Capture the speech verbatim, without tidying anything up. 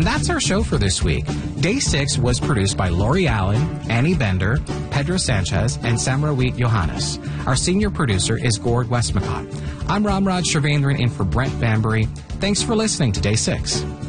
And that's our show for this week. Day six was produced by Lori Allen, Annie Bender, Pedro Sanchez, and Samrawit Johannes. Our senior producer is Gord Westmacott. I'm Ramraj Shrivendran in for Brent Bambury. Thanks for listening to Day six.